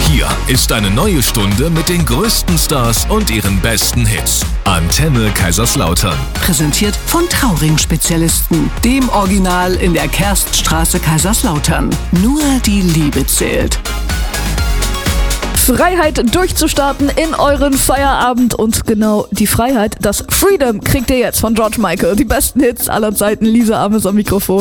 Hier ist eine neue Stunde mit den größten Stars und ihren besten Hits. Antenne Kaiserslautern. Präsentiert von Trauring-Spezialisten, dem Original in der Kerststraße Kaiserslautern. Nur die Liebe zählt. Freiheit durchzustarten in euren Feierabend und genau die Freiheit, das Freedom kriegt ihr jetzt von George Michael. Die besten Hits aller Zeiten. Lisa Ames am Mikrofon.